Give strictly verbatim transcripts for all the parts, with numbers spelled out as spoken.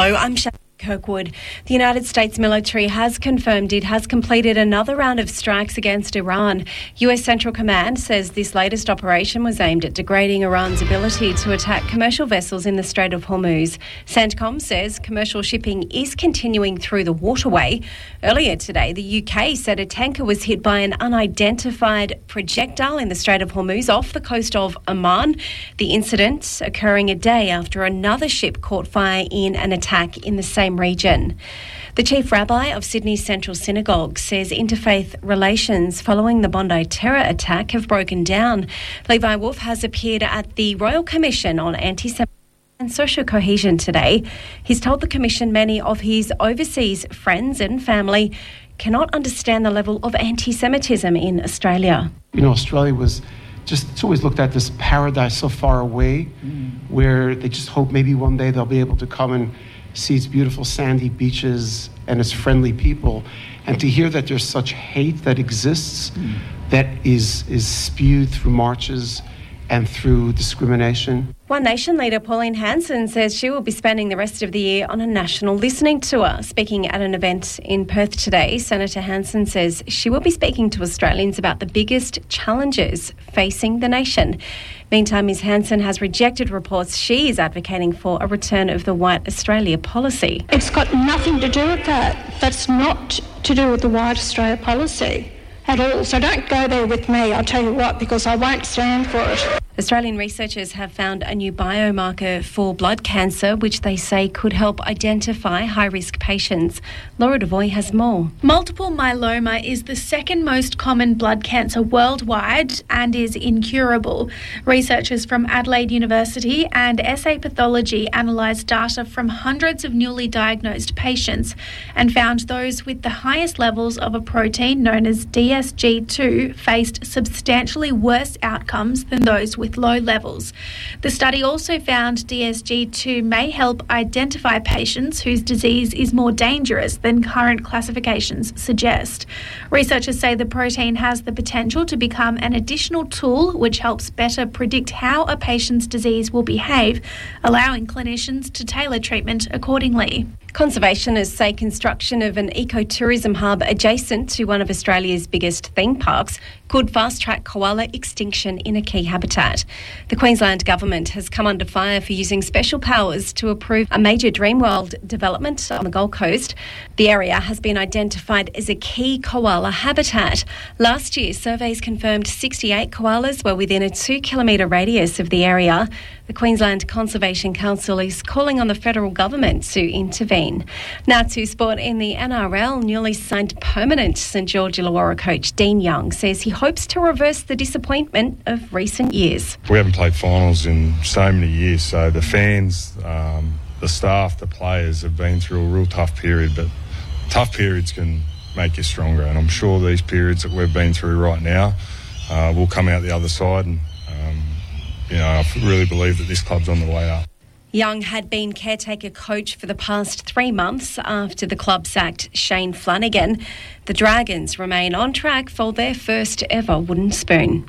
Hello, I'm Shannon Kirkwood. The United States military has confirmed it has completed another round of strikes against Iran. U S Central Command says this latest operation was aimed at degrading Iran's ability to attack commercial vessels in the Strait of Hormuz. CENTCOM says commercial shipping is continuing through the waterway. Earlier today, the U K said a tanker was hit by an unidentified projectile in the Strait of Hormuz off the coast of Oman. The incident occurring a day after another ship caught fire in an attack in the same region. The chief rabbi of Sydney's Central Synagogue says interfaith relations following the Bondi terror attack have broken down. Levi Wolf has appeared at the Royal Commission on Anti-Semitism and Social Cohesion today. He's told the Commission many of his overseas friends and family cannot understand the level of anti-Semitism in Australia. You know, Australia was just, it's always looked at this paradise so far away mm. where they just hope maybe one day they'll be able to come and see its beautiful sandy beaches and its friendly people, and to hear that there's such hate that exists mm. that is is spewed through marches and through discrimination. One Nation leader Pauline Hanson says she will be spending the rest of the year on a national listening tour. Speaking at an event in Perth today, Senator Hanson says she will be speaking to Australians about the biggest challenges facing the nation. Meantime, Ms Hanson has rejected reports she is advocating for a return of the White Australia policy. It's got nothing to do with that. That's not to do with the White Australia policy at all. So don't go there with me, I'll tell you what, because I won't stand for it. Australian researchers have found a new biomarker for blood cancer, which they say could help identify high-risk patients. Laura Devoy has more. Multiple myeloma is the second most common blood cancer worldwide and is incurable. Researchers from Adelaide University and S A Pathology analysed data from hundreds of newly diagnosed patients and found those with the highest levels of a protein known as D S G two faced substantially worse outcomes than those with with low levels. The study also found D S G two may help identify patients whose disease is more dangerous than current classifications suggest. Researchers say the protein has the potential to become an additional tool which helps better predict how a patient's disease will behave, allowing clinicians to tailor treatment accordingly. Conservationists say construction of an ecotourism hub adjacent to one of Australia's biggest theme parks could fast-track koala extinction in a key habitat. The Queensland Government has come under fire for using special powers to approve a major Dreamworld development on the Gold Coast. The area has been identified as a key koala habitat. Last year, surveys confirmed sixty-eight koalas were within a two-kilometre radius of the area. The Queensland Conservation Council is calling on the federal government to intervene. Now to sport in the N R L. Newly signed permanent St George Illawarra coach Dean Young says he hopes to reverse the disappointment of recent years. We haven't played finals in so many years, so the fans, um, the staff, the players have been through a real tough period, but tough periods can make you stronger, and I'm sure these periods that we've been through right now uh, will come out the other side, and um, you know, I really believe that this club's on the way up. Young had been caretaker coach for the past three months after the club sacked Shane Flanagan. The Dragons remain on track for their first ever wooden spoon.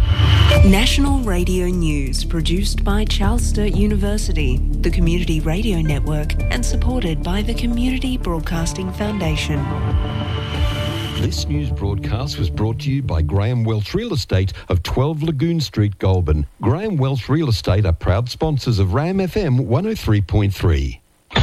National Radio News, produced by Charles Sturt University, the Community Radio Network, and supported by the Community Broadcasting Foundation. This news broadcast was brought to you by Graham Welch Real Estate of twelve Lagoon Street, Goulburn. Graham Welch Real Estate are proud sponsors of Ram F M one oh three point three.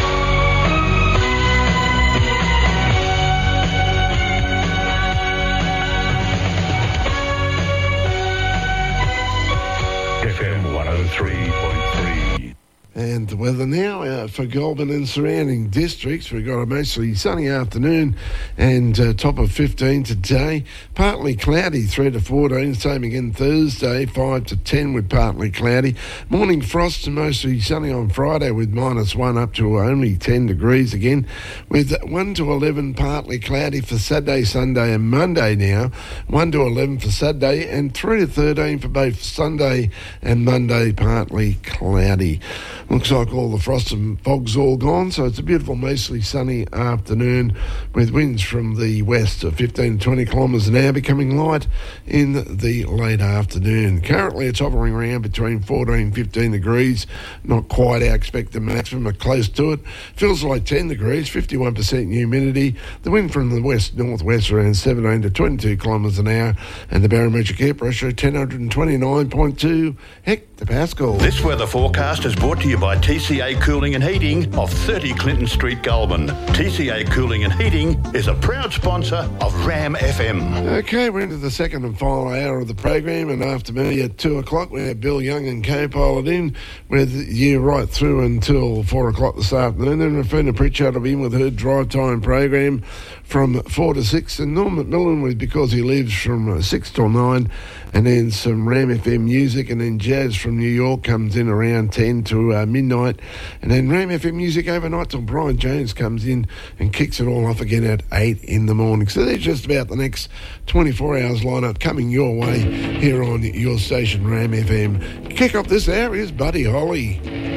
F M one oh three point three. And the weather now uh, for Goulburn and surrounding districts. We've got a mostly sunny afternoon and uh, top of fifteen today. Partly cloudy, three to fourteen. Same again Thursday, five to ten with partly cloudy. Morning frost and mostly sunny on Friday with minus one up to only ten degrees again. With one to eleven partly cloudy for Saturday, Sunday and Monday now. one to eleven for Saturday and three to thirteen for both Sunday and Monday partly cloudy. Looks like all the frost and fog's all gone, so it's a beautiful, mostly sunny afternoon with winds from the west of fifteen to twenty kilometres an hour, becoming light in the late afternoon. Currently it's hovering around between fourteen and fifteen degrees, not quite our expected maximum, but close to it. Feels like ten degrees, fifty-one percent humidity. The wind from the west-northwest around seventeen to twenty-two kilometres an hour, and the barometric air pressure ten twenty-nine point two hectopascal. This weather forecast is brought to you by T C A Cooling and Heating of thirty Clinton Street, Goulburn. T C A Cooling and Heating is a proud sponsor of Ram F M. Okay, we're into the second and final hour of the program, and after me at two o'clock we have Bill Young and co-pilot in with you right through until four o'clock this afternoon. Then Rafina Pritchard will be in with her drive time program from four to six, and Norm McMillan with Because He Lives from six till nine, and then some Ram F M music, and then Jazz from New York comes in around ten to uh, midnight, and then Ram F M music overnight till Brian Jones comes in and kicks it all off again at eight in the morning. So there's just about the next twenty-four hours lineup coming your way here on your station Ram F M. Kick off this hour is Buddy Holly.